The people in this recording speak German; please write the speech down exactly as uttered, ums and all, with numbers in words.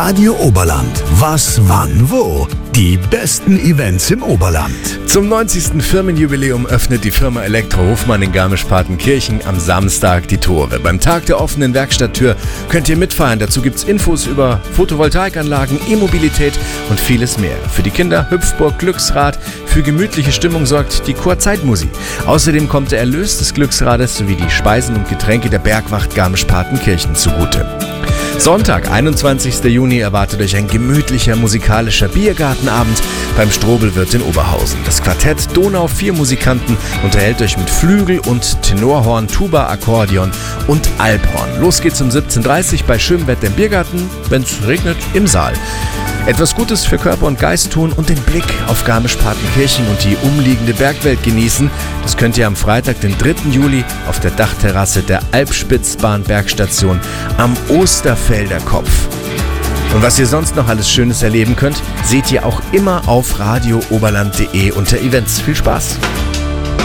Radio Oberland. Was, wann, wo? Die besten Events im Oberland. Zum neunzigsten Firmenjubiläum öffnet die Firma Elektro Hofmann in Garmisch-Partenkirchen am Samstag die Tore. Beim Tag der offenen Werkstatttür könnt ihr mitfeiern. Dazu gibt's Infos über Photovoltaikanlagen, E-Mobilität und vieles mehr. Für die Kinder Hüpfburg, Glücksrad. Für gemütliche Stimmung sorgt die Chorzeitmusik. Außerdem kommt der Erlös des Glücksrades sowie die Speisen und Getränke der Bergwacht Garmisch-Partenkirchen zugute. Sonntag, einundzwanzigsten Juni, erwartet euch ein gemütlicher musikalischer Biergartenabend beim Strobelwirt in Oberhausen. Das Quartett Donau vier Musikanten unterhält euch mit Flügel und Tenorhorn, Tuba, Akkordeon und Alphorn. Los geht's um siebzehn Uhr dreißig bei schönem Wetter im Biergarten, wenn's regnet, im Saal. Etwas Gutes für Körper und Geist tun und den Blick auf Garmisch-Partenkirchen und die umliegende Bergwelt genießen. Das könnt ihr am Freitag, den dritten Juli, auf der Dachterrasse der Alpspitzbahn-Bergstation am Osterfelder Kopf. Und was ihr sonst noch alles Schönes erleben könnt, seht ihr auch immer auf radio oberland punkt de unter Events. Viel Spaß!